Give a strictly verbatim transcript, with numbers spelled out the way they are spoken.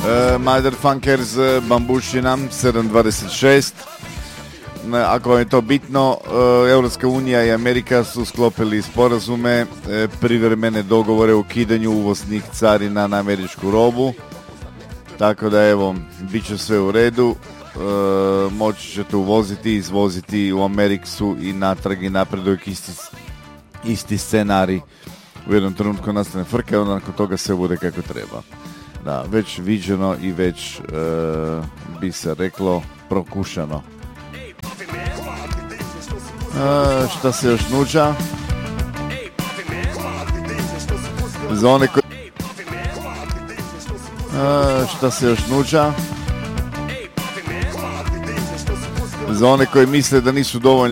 Motherfuckers, bambušina sedam dvadeset šest. Ako je to bitno, Europska unija i Amerika su sklopili sporazume, privremene dogovore o ukidanju uvoznih carina na američku robu. Tako da evo, bit će sve u redu. Moći ćete uvoziti i izvoziti u Ameriku i natrag i napredujek isti, isti scenarij. U jednom trenutku nastane frka i onda nakon toga sve bude kako treba. Da, već viđeno i već e, bi se reklo prokušano. E, šta se još nuđa? Za one koji... E, šta se još nuđa? Za one koji misle da nisu dovoljno